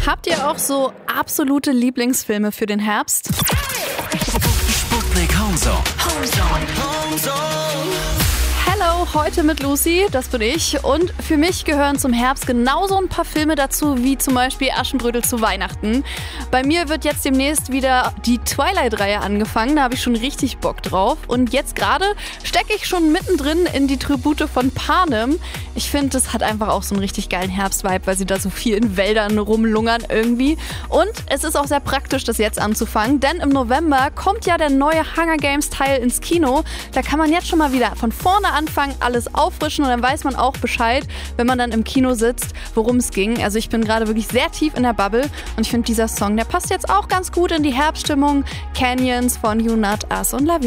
Habt ihr auch so absolute Lieblingsfilme für den Herbst? Sputnik Homezone. Hello, heute mit Lucy, das bin ich. Und für mich gehören zum Herbst genauso ein paar Filme dazu, wie zum Beispiel Aschenbrödel zu Weihnachten. Bei mir wird jetzt demnächst wieder die Twilight-Reihe angefangen, da habe ich schon richtig Bock drauf. Und jetzt gerade stecke ich schon mittendrin in die Tribute von Panem. Ich finde, das hat einfach auch so einen richtig geilen Herbst-Vibe, weil sie da so viel in Wäldern rumlungern irgendwie. Und es ist auch sehr praktisch, das jetzt anzufangen, denn im November kommt ja der neue Hunger Games-Teil ins Kino. Da kann man jetzt schon mal wieder von vorne anfangen, alles auffrischen und dann weiß man auch Bescheid, wenn man dann im Kino sitzt, worum es ging. Also ich bin gerade wirklich sehr tief in der Bubble und ich finde, dieser Song, der passt jetzt auch ganz gut in die Herbststimmung. Canyons von You Not Us und La Vie.